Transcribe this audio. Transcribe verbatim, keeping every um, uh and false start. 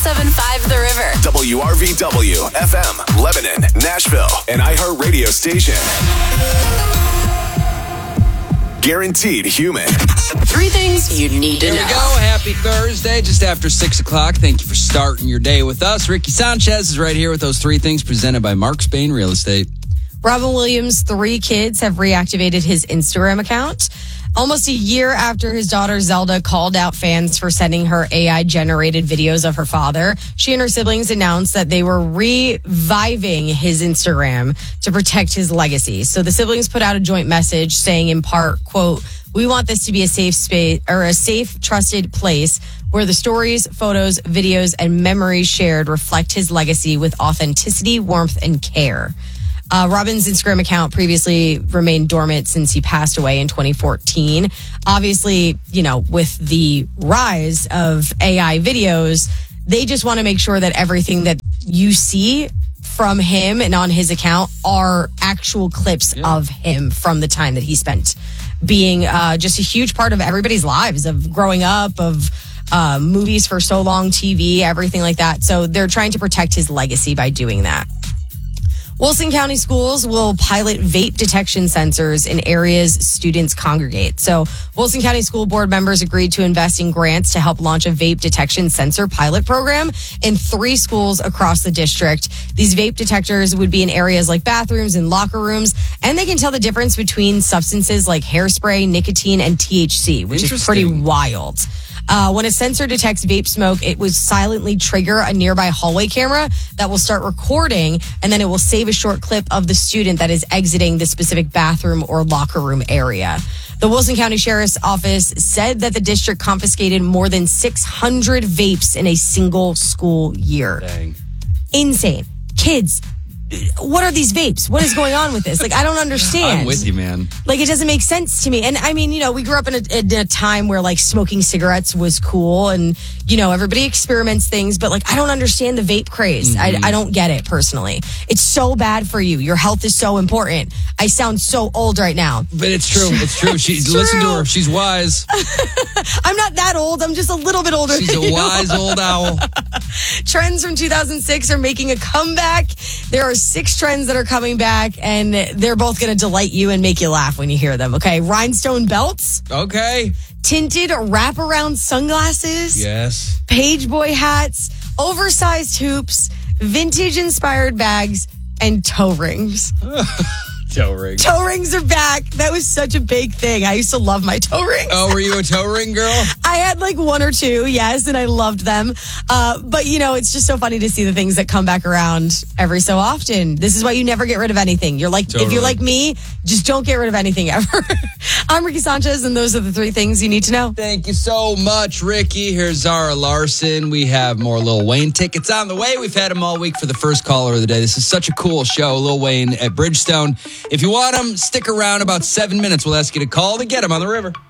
seven point five The River. W R V W, F M, Lebanon, Nashville, and iHeartRadio station. Guaranteed human. Three things you need to Here know. we go. Happy Thursday, just after six o'clock. Thank you for starting your day with us. Ricky Sanchez is right here with those three things presented by Mark Spain Real Estate. Robin Williams' three kids have reactivated his Instagram account. Almost a year after his daughter Zelda called out fans for sending her A I-generated videos of her father, she and her siblings announced that they were reviving his Instagram to protect his legacy. So the siblings put out a joint message saying in part, quote, "We want this to be a safe space or a safe, trusted place where the stories, photos, videos, and memories shared reflect his legacy with authenticity, warmth, and care." Uh, Robin's Instagram account previously remained dormant since he passed away in twenty fourteen. Obviously, you know, with the rise of A I videos, they just want to make sure that everything that you see from him and on his account are actual clips yeah. of him from the time that he spent being uh, just a huge part of everybody's lives, of growing up, of uh, movies for so long, T V, everything like that. So they're trying to protect his legacy by doing that. Wilson County Schools will pilot vape detection sensors in areas students congregate. So Wilson County School Board members agreed to invest in grants to help launch a vape detection sensor pilot program in three schools across the district. These vape detectors would be in areas like bathrooms and locker rooms, and they can tell the difference between substances like hairspray, nicotine, and T H C, which is pretty wild. Uh, when a sensor detects vape smoke, it will silently trigger a nearby hallway camera that will start recording, and then it will save a short clip of the student that is exiting the specific bathroom or locker room area. The Wilson County Sheriff's Office said that the district confiscated more than six hundred vapes in a single school year. Dang. Insane. Kids, what are these vapes? What is going on with this? Like, I don't understand. I'm with you, man. Like, it doesn't make sense to me. And I mean, you know, we grew up in a, in a time where like smoking cigarettes was cool and, you know, everybody experiments things, but like, I don't understand the vape craze. Mm-hmm. I, I don't get it personally. It's so bad for you. Your health is so important. I sound so old right now. But it's true. It's true. She, it's listen true. to her. She's wise. I'm not that old. I'm just a little bit older. She's a wise old owl. Trends from two thousand six are making a comeback. There are six trends that are coming back, and they're both going to delight you and make you laugh when you hear them, okay? Rhinestone belts. Okay. Tinted wraparound sunglasses. Yes. Page boy hats. Oversized hoops. Vintage-inspired bags. And toe rings. Toe rings. Toe rings are back. That was such a big thing. I used to love my toe rings. Oh, were you a toe ring girl? I had like one or two, yes, and I loved them. Uh, but, you know, it's just so funny to see the things that come back around every so often. This is why you never get rid of anything. You're like, totally. If you're like me, just don't get rid of anything ever. I'm Ricky Sanchez, and those are the three things you need to know. Thank you so much, Ricky. Here's Zara Larson. We have more Lil Wayne tickets on the way. We've had them all week for the first caller of the day. This is such a cool show, Lil Wayne at Bridgestone. If you want them, stick around about seven minutes. We'll ask you to call to get them on the river.